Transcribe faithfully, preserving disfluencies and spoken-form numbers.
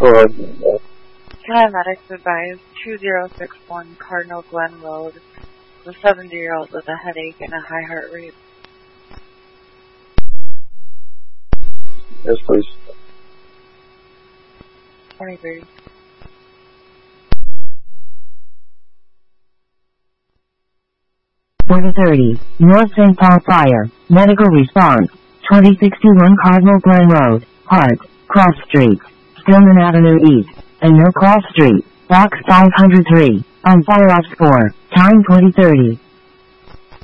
Go ahead. Paramedics advise two zero six one Cardinal Glen Road. The seventy-year-old with a headache and a high heart rate. Yes, please. twenty-three. forty thirty, North Saint Paul Fire, Medical Response, twenty sixty-one Cardinal Glen Road, Hart, Cross Street, Stillman Avenue East, and No Cross Street, Box five hundred three, on fire off score, time twenty thirty.